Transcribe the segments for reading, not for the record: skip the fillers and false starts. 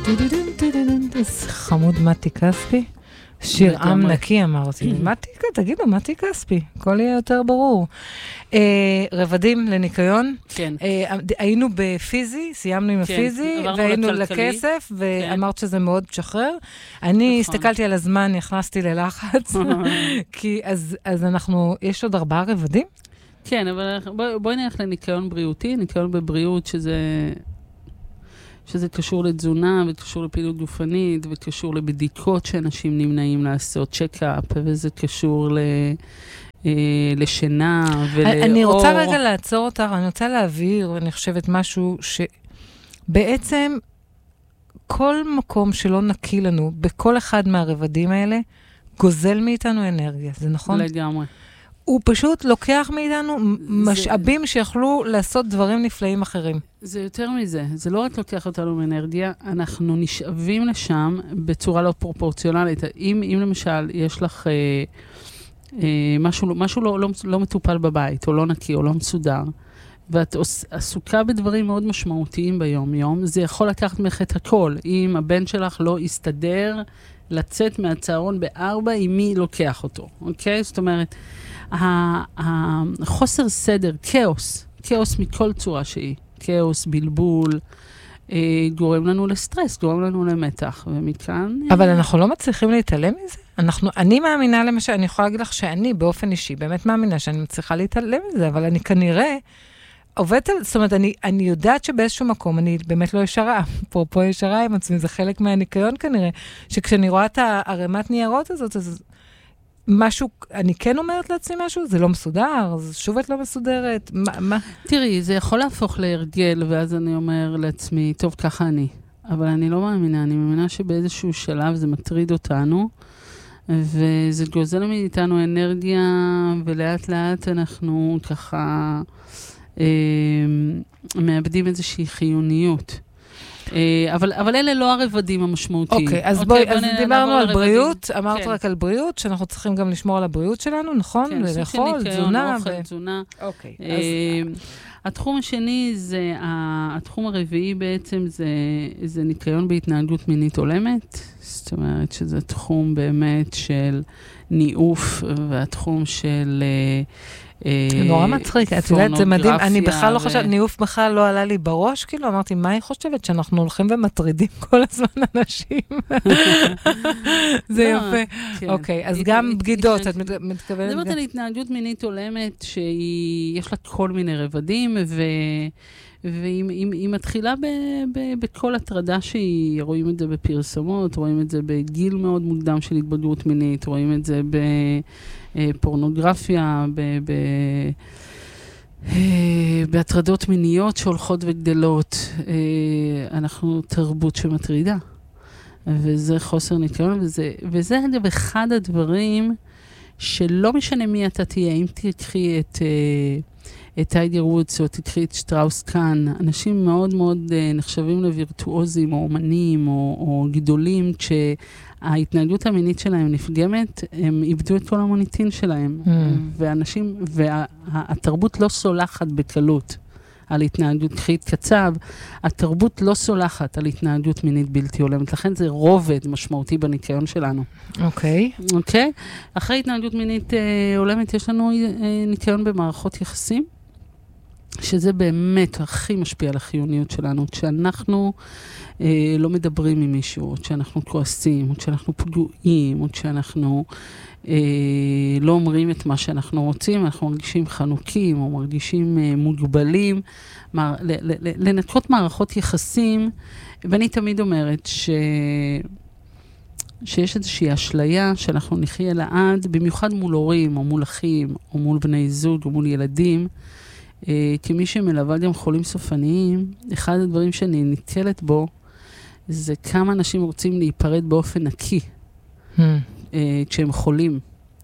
חמוד מתי כספי. שיר עם נקי אמרתי. תגידו, מתי כספי. הכל יהיה יותר ברור. רבדים לניקיון. כן. היינו בפיזי, סיימנו עם הפיזי, והיינו לכסף, ואמרת שזה מאוד משחרר. אני הסתכלתי על הזמן, נכנסתי ללחץ. כי אז אנחנו, יש עוד 4 רבדים? כן, אבל בואי נלך לניקיון בריאותי, ניקיון בבריאות שזה קשור לתזונה, וקשור לפעילות גופנית, וקשור לבדיקות שאנשים נמנעים לעשות, צ'קאפ, וזה קשור לשינה ולאור. אני רוצה רגע לעצור אותך, אני רוצה להבהיר, אני חושבת משהו שבעצם כל מקום שלא נקי לנו, בכל אחד מהרבדים האלה, גוזל מאיתנו אנרגיה, זה נכון? לגמרי. הוא פשוט לוקח מאיתנו משאבים שיכלו לעשות דברים נפלאים אחרים. זה יותר מזה. זה לא רק לוקח אותנו מאנרגיה, אנחנו נשאבים לשם בצורה לא פרופורציונלית. אם למשל יש לך משהו לא מטופל בבית, או לא נקי, או לא מסודר, ואת עסוקה בדברים מאוד משמעותיים ביום-יום, זה יכול לקחת ממך את הכל. אם הבן שלך לא יסתדר לצאת מהצהרון ב-4, עם מי לוקח אותו. אוקיי? זאת אומרת, החוסר סדר, כאוס מכל צורה שהיא, כאוס, בלבול, גורם לנו לסטרס, גורם לנו למתח, ומכאן... אבל אנחנו לא מצליחים להתעלם מזה? אני מאמינה למשל, אני יכולה להגיד לך שאני באופן אישי, באמת מאמינה שאני מצליחה להתעלם מזה, אבל אני כנראה עובדת על, זאת אומרת, אני יודעת שבאיזשהו מקום, אני באמת לא ישרה, פה ישרה עם עצמי, זה חלק מהניקיון כנראה, שכשאני רואה את הרמת ניירות הזאת, אז משהו, אני כן אומרת לעצמי משהו, זה לא מסודר, אז שוב את לא מסודרת, מה? תראי, זה יכול להפוך להרגל, ואז אני אומר לעצמי, טוב, ככה אני. אבל אני לא מאמינה, אני מאמינה שבאיזשהו שלב זה מטריד אותנו, וזה גוזל מאיתנו אנרגיה, ולאט לאט אנחנו ככה מאבדים איזושהי חיוניות. אבל אלה לא הרבדים המשמעותיים. אוקיי, אז דיברנו על בריאות, אמרת רק על בריאות, שאנחנו צריכים גם לשמור על הבריאות שלנו, נכון? כן, לאכול, תזונה. תזונה. אוקיי. התחום השני, התחום הרביעי בעצם זה ניקיון בהתנהגות מינית הולמת, זאת אומרת שזה תחום באמת של ניאוף, והתחום של... נורא מצחיק, את יודעת, זה מדהים, אני בכלל לא חושבת, ניאוף בכלל לא עלה לי בראש, כאילו אמרתי, מה היא חושבת? שאנחנו הולכים ומטרידים כל הזמן אנשים. זה יפה. אוקיי, אז גם בגידות, את מתכוונת? זאת אומרת על התנהגות מינית הולמת, שיש לה כל מיני רבדים, והיא מתחילה בכל הטרדה שהיא, רואים את זה בפרסומות, רואים את זה בגיל מאוד מוקדם של התבגרות מינית, רואים את זה בפורנוגרפיה, בהטרדות מיניות שהולכות וגדלות. אנחנו תרבות שמטרידה, וזה חוסר ניקיון, וזה אגב אחד הדברים שלא משנה מי אתה תהיה, אם תקחי את טייגר וודס, או תקחי את שטראוס קאן, אנשים מאוד מאוד נחשבים לווירטואוזים, או אומנים, או גדולים, כשההתנהגות המינית שלהם נפגמת, הם איבדו את כל המוניטין שלהם. ואנשים, והתרבות לא סולחת בקלות על התנהגות, קחי את קצב, התרבות לא סולחת על התנהגות מינית בלתי הולמת, לכן זה רובד משמעותי בניקיון שלנו. אוקיי. אוקיי? אחרי התנהגות מינית הולמת, יש לנו ניקיון במערכות יחסים, שזה באמת הכי משפיע על החיוניות שלנו, כשאנחנו לא מדברים עם מישהו, כשאנחנו כועסים, כשאנחנו פגועים, כשאנחנו לא אומרים את מה שאנחנו רוצים, אנחנו מרגישים חנוקים או מרגישים מוגבלים, לנקות מערכות יחסים, ואני תמיד אומרת שיש איזושהי אשליה שאנחנו נחיה לעד, במיוחד מול הורים או מול אחים או מול בני זוג או מול ילדים, כמי שמלווה גם חולים סופניים, אחד הדברים שאני נתקלת בו, זה כמה אנשים רוצים להיפרד באופן נקי, כשהם חולים,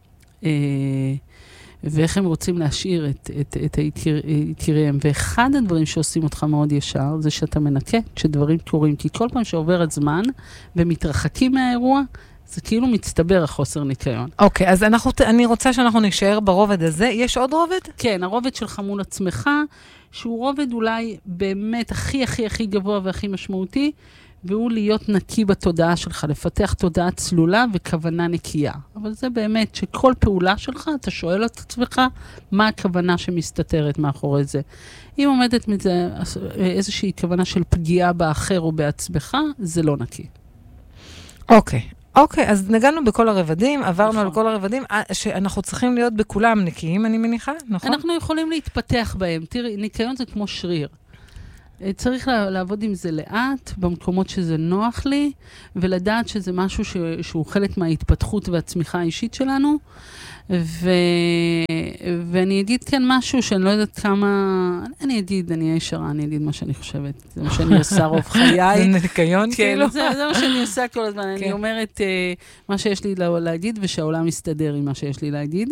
ואיך הם רוצים להשאיר את היקיריהם. ואחד הדברים שעושים אותך מאוד ישר, זה שאתה מנקה כשדברים קורים, כי כל פעם שעובר הזמן ומתרחקים מהאירוע, זה כאילו מצטבר החוסר ניקיון. אוקיי, אז אני רוצה שאנחנו נשאר ברובד הזה. יש עוד רובד? כן, הרובד שלך מול עצמך, שהוא רובד אולי באמת הכי הכי הכי גבוה והכי משמעותי, והוא להיות נקי בתודעה שלך, לפתח תודעה צלולה וכוונה נקייה. אבל זה באמת שכל פעולה שלך, אתה שואל את עצמך, מה הכוונה שמסתתרת מאחורי זה. אם עומדת מזה איזושהי כוונה של פגיעה באחר או בעצמך, זה לא נקי. אוקיי, אז נגענו בכל הרבדים, עברנו על כל הרבדים, שאנחנו צריכים להיות בכולם נקיים, אני מניחה, נכון? אנחנו יכולים להתפתח בהם. תראי, ניקיון זה כמו שריר. צריך לעבוד עם זה לאט, במקומות שזה נוח לי, ולדעת שזה משהו שהוא חלק מההתפתחות והצמיחה האישית שלנו. ואני אגיד כאן משהו שאני לא יודעת כמה... אני אהיה ישרה, אני אגיד מה שאני חושבת. זה מה שאני עושה רוב חיי. זה ניקיון כאילו? זה מה שאני עושה כל הזמן. אני אומרת מה שיש לי להגיד, ושהעולם מסתדר עם מה שיש לי להגיד.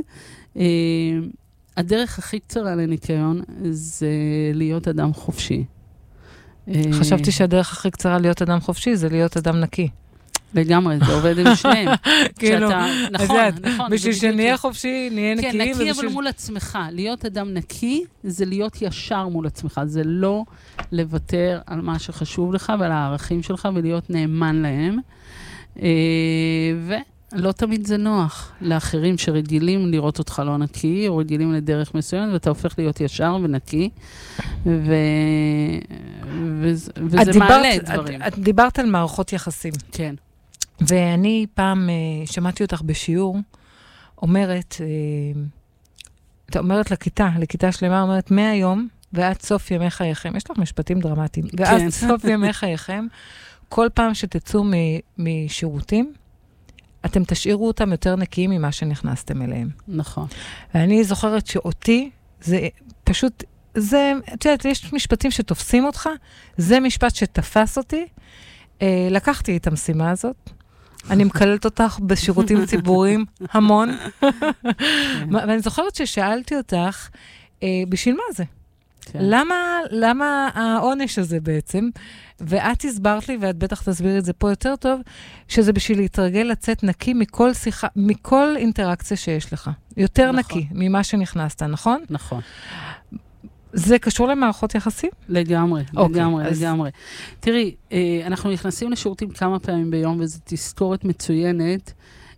הדרך הכי קצרה לניקיון זה להיות אדם חופשי. חשבתי שהדרך הכי קצרה להיות אדם חופשי זה להיות אדם נקי. לגמרי, זה עובד עם שניהם. כאילו, נכון. בשביל שנהיה חופשי, נהיה נקיים. כן, נקי אבל מול עצמך. להיות אדם נקי זה להיות ישר מול עצמך. זה לא לוותר על מה שחשוב לך ועל הערכים שלך ולהיות נאמן להם. ולא תמיד זה נוח לאחרים שרגילים לראות אותך לא נקי, או רגילים לדרך מסוימת, ואתה הופך להיות ישר ונקי. וזה מעלה דברים. את דיברת על מערכות יחסים. כן. ואני פעם שמעתי אותך בשיעור, אומרת לכיתה שלמה, אומרת, מהיום ועד סוף ימי חייכם, יש לך משפטים דרמטיים, ועד סוף ימי חייכם, כל פעם שתצאו משירותים, אתם תשאירו אותם יותר נקיים ממה שנכנסתם אליהם. נכון. ואני זוכרת שאותי, זה פשוט, את יודעת, יש משפטים שתופסים אותך, זה משפט שתפס אותי, לקחתי את המשימה הזאת, אני מקללת אותך בשירותים ציבוריים המון, ואני זוכרת ששאלתי אותך, בשביל מה זה? למה העונש הזה בעצם? ואת הסברת לי, ואת בטח תסביר את זה פה יותר טוב, שזה בשביל להתרגל לצאת נקי מכל שיחה, מכל אינטראקציה שיש לך. יותר נקי ממה שנכנסת, נכון? נכון. זה קשור למערכות יחסים? לגמרי. תראי, אנחנו נכנסים לשירותים כמה פעמים ביום, וזו תזכורת מצוינת,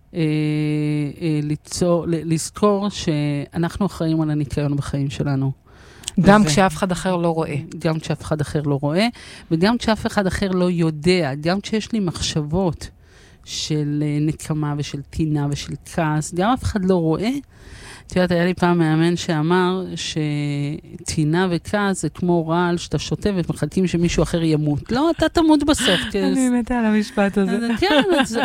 לזכור שאנחנו אחראים על הניקיון בחיים שלנו. גם כשאף אחד אחר לא רואה. גם כשאף אחד אחר לא רואה, וגם כשאף אחד אחר לא יודע, גם כשיש לי מחשבות של נקמה ושל טינה ושל כעס, גם אף אחד לא רואה. את יודעת, היה לי פעם מאמן שאמר שטינה וכעס זה כמו רעל שאתה שותה ומחכים שמישהו אחר ימות. לא, אתה תמות בסוף. אני מתה על המשפט הזה. כן,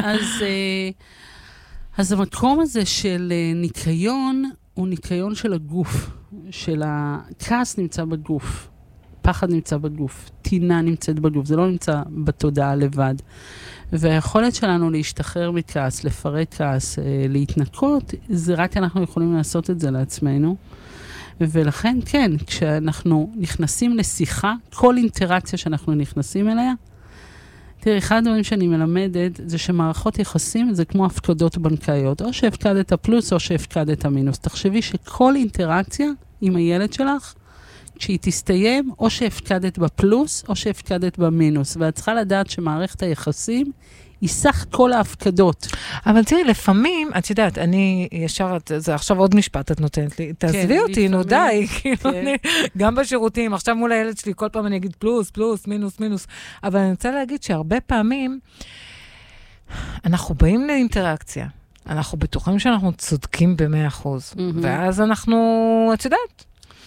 אז המקום הזה של ניקיון, הוא ניקיון של הגוף, של הכעס נמצא בגוף, פחד נמצא בגוף, טינה נמצאת בגוף, זה לא נמצא בתודעה לבד. והיכולת שלנו להשתחרר מכעס, לפרק כעס, להתנקות, זה רק אנחנו יכולים לעשות את זה לעצמנו. ולכן כן, כשאנחנו נכנסים לשיחה, כל אינטראקציה שאנחנו נכנסים אליה, תראי, אחד הדברים שאני מלמדת, זה שמערכות יחסים זה כמו הפקדות בנקאיות, או שהפקדת פלוס או שהפקדת מינוס. תחשבי שכל אינטראקציה עם הילד שלך, כשהיא תסתיים, או שהפקדת בפלוס, או שהפקדת במינוס. ואת צריכה לדעת שמערכת היחסים היא סך כל ההפקדות. אבל תראי, לפעמים, את יודעת, אני ישר, זה עכשיו עוד משפט את נותנת לי, תעזבי אותי, נו די, גם בשירותים, עכשיו מול הילד שלי, כל פעם אני אגיד פלוס, פלוס, מינוס, מינוס, אבל אני רוצה להגיד שהרבה פעמים, אנחנו באים לאינטראקציה, אנחנו בטוחים שאנחנו צודקים ב100%, ואז אנחנו, את יודעת,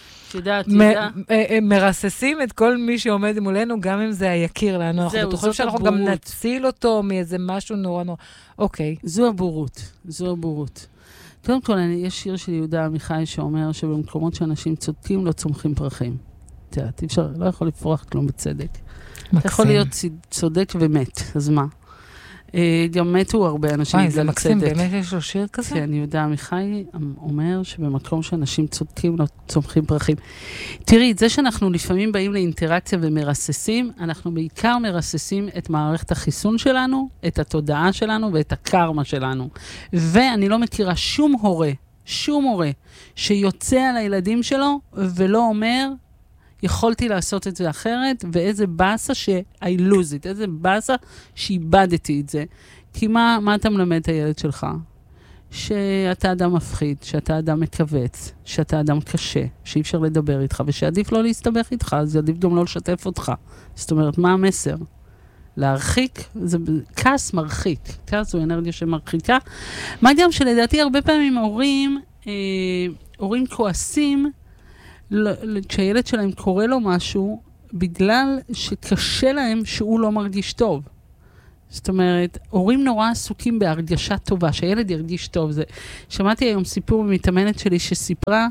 מרססים את כל מי שעומד מולנו, גם אם זה היקיר לנו. אנחנו בטוחים שאנחנו גם נציל אותו מאיזה משהו נורא נורא. אוקיי. זו הבורות. קודם כל, יש שיר של יהודה עמיחי שאומר שבמקומות שאנשים צודקים לא צומחים פרחים. תראה, לא יכול לפרוח כלום בצדק. אתה יכול להיות צודק ומת, אז מה? גם מתו הרבה אנשים בגלל צדק. זה מקסים, באמת יש לו שיר כזה? כן, יהודה עמיחי אומר שבמקום שאנשים צודקים לא צומחים פרחים. תראי, זה שאנחנו לפעמים באים לאינטראקציה ומרססים, אנחנו בעיקר מרססים את מערכת החיסון שלנו, את התודעה שלנו ואת הקרמה שלנו. ואני לא מכירה שום הורה שיוצא על הילדים שלו ולא אומר, יכולתי לעשות את זה אחרת, ואיזה באסה I lose it, איזה באסה שאיבדתי את זה. כי מה אתה מלמד את הילד שלך? שאתה אדם מפחיד, שאתה אדם מקווץ, שאתה אדם קשה, שאי אפשר לדבר איתך, ושעדיף לא להסתבך איתך, אז עדיף גם לא לשתף אותך. זאת אומרת, מה המסר? להרחיק, זה כעס מרחיק, כעס הוא אנרגיה שמרחיקה. מה גם שלדעתי הרבה פעמים הורים כועסים, כשהילד שלהם קורא לו משהו, בגלל שקשה להם שהוא לא מרגיש טוב. זאת אומרת, הורים נורא עסוקים בהרגשה טובה, שהילד ירגיש טוב. שמעתי היום סיפור ממתאמנת שלי שסיפרה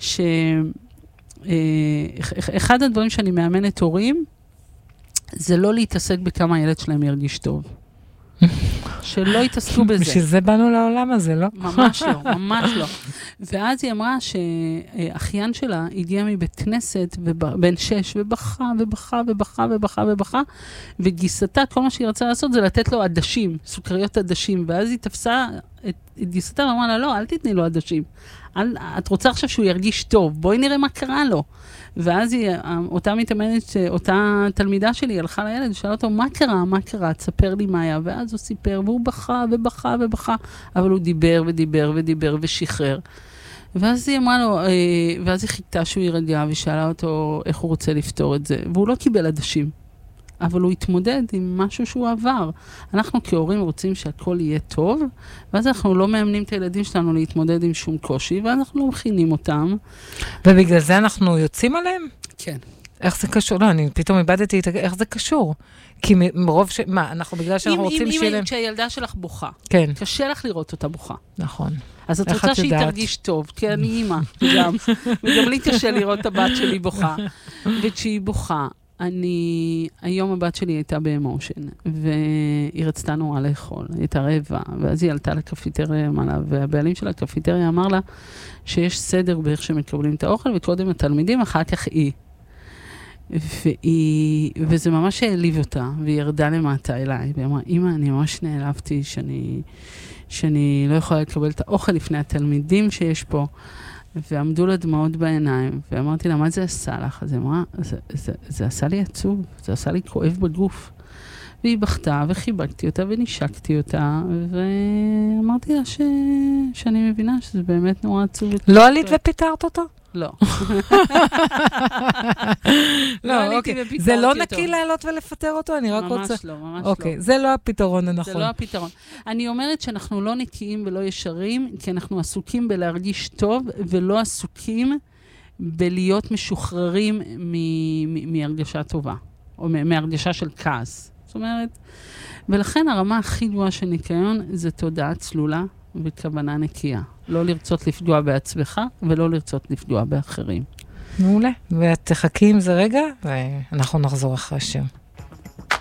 אחד הדברים שאני מאמנת הורים, זה לא להתעסק בכמה הילד שלהם ירגיש טוב. שלא יתעסקו בזה. בשביל זה באנו לעולם הזה, לא? ממש לא, ממש לא. ואז היא אמרה שאחיין שלה הגיע מבית כנסת בן 6, ובכה, ובכה, ובכה, ובכה, ובכה, וגיסתה, כל מה שהיא רצה לעשות זה לתת לו עדשים, סוכריות עדשים, ואז היא תפסה את גיסתה ואמרה לה, לא, אל תתני לו עדשים. את רוצה עכשיו שהוא ירגיש טוב, בואי נראה מה קרה לו. ואז אותה מתאמנת, אותה תלמידה שלי הלכה לילד, ושאלה אותו, מה קרה, מה קרה, תספר לי מה היה, ואז הוא סיפר, והוא בכה ובכה ובכה, אבל הוא דיבר ודיבר ודיבר ושחרר. ואז היא אמרה לו, ואז היא חיכתה שהוא ירגע, ושאלה אותו איך הוא רוצה לפתור את זה, והוא לא קיבל עדשים. אבל הוא התמודד עם משהו שהוא עבר. אנחנו כהורים רוצים שהכל יהיה טוב, ואז אנחנו לא מאמנים את הילדים שלנו להתמודד עם שום קושי, ואז אנחנו לא מכינים אותם. ובגלל זה אנחנו יוצאים עליהם? כן. איך זה קשור? לא, אני פתאום איבדתי את איך זה קשור. כי מרוב מה, אנחנו בגלל שאנחנו רוצים שיהיה להם... כשהילדה שלך בוכה. כן. קשה לך לראות אותה בוכה. נכון. אז את רוצה שהיא תרגיש טוב, כי אני אימא, וגם לי קשה לראות את הבת שלי בוכה. וכשהיא בוכה, היום הבת שלי הייתה באמושן, והיא רצתה נורא לאכול, היא הייתה רעבה, ואז היא עלתה לקפיטריה מעלה, והבעלים של הקפיטריה אמר לה שיש סדר באיך שמקבלים את האוכל, וקודם התלמידים, אחר כך היא. וזה ממש העליב אותה, והיא ירדה למטה אליי, והיא אמרה, אמא, אני ממש נעלבתי שאני לא יכולה לקבל את האוכל לפני התלמידים שיש פה, ועמדו לה דמעות בעיניים, ואמרתי לה, מה זה עשה לך? אז היא אמרה, זה עשה לי עצוב, זה עשה לי כואב בגוף. והיא בכתה, וחיבקתי אותה, ונשקתי אותה, ואמרתי לה שאני מבינה שזה באמת נורא עצוב. לא עלית ופיתרת אותו? לא. לא, אוקיי. זה לא נקי לעלות ולפטר אותו? אני רק רוצה... ממש לא, ממש לא. אוקיי, זה לא הפתרון הנכון. זה לא הפתרון. אני אומרת שאנחנו לא נקיים ולא ישרים, כי אנחנו עסוקים בלהרגיש טוב, ולא עסוקים בלהיות משוחררים מהרגשה טובה, או מהרגשה של כעס. זאת אומרת, ולכן הרמה הכי גבוהה של ניקיון זה תודעה צלולה וכוונה נקייה. לא לרצות לפגוע בעצמך, ולא לרצות לפגוע באחרים. מעולה. ותחכי עם זה רגע, ואנחנו נחזור אחרי השם.